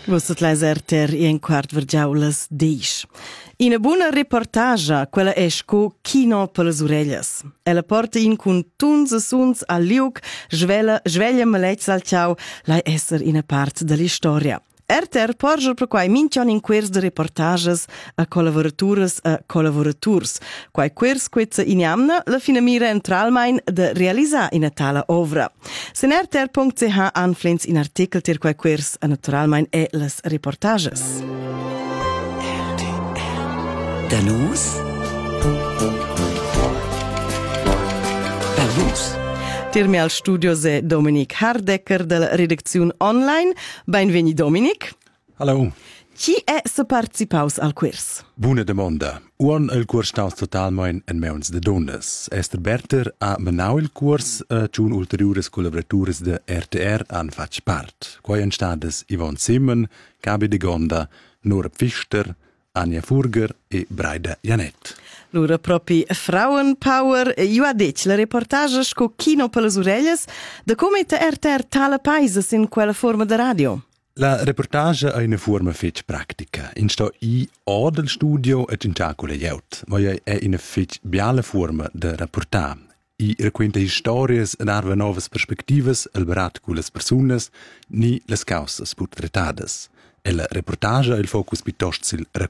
Vostat l'Eserter e un quart vergiaulas disch. Ina buona reportagia, quella esco Kino per las orellas. Ella porta in cun tuns e suns al liug, sveglia maletz al ciao, lai esser ina part dell'istoria. RTR porger per quai mincion in quers de reportages a collaboratures a collaboraturs. Quai quers quezza iniamna la finamira entralmain de realisar ina tala ovra. Sen RTR.ch anflens in artikel ter quai quers a naturalmain e las reportages. Danus? Danus? Tirmi al studio se Dominic Hardecker della redazione online. Benveni Dominic. Hallo. Chi è se participaus al quers? Buona domanda. Uon il curs staus totalmein en meuns de donnes. Esther Berter ha menau il curs ciun ulteriores collaboratures de RTR an fac part. Quai entstades Yvonne Simmen, Gabi de Gonda, Nora Pfister, Anja Furger e Braida Janet. Lura propi Frauenpower. Io ha detto la reportage sco Kino per las orellas de come te RTR tala paises in quella forma de radio. La reportage è una forma fetch pratica. In sto I o del studio et in ciacule jeut, ma è una fetch biala forma de rapportar. I racquenta historias ed arva novas perspectivas al barat cu las personas ni las causas portretades. E la reportage il focus piuttosto sil